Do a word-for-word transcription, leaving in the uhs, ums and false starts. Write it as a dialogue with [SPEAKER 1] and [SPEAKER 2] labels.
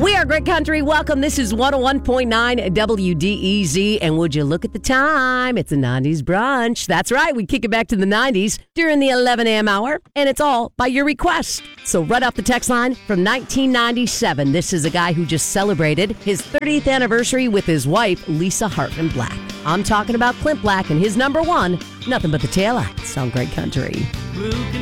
[SPEAKER 1] We are Great Country. Welcome. This is one oh one point nine W D E Z. And would you look at the time? It's a nineties brunch. That's right. We kick it back to the nineties during the eleven a.m. hour. And it's all by your request. So right off the text line from nineteen ninety-seven. This is a guy who just celebrated his thirtieth anniversary with his wife, Lisa Hartman Black. I'm talking about Clint Black and his number one, Nothing But the Taillights on Great Country.
[SPEAKER 2] Blue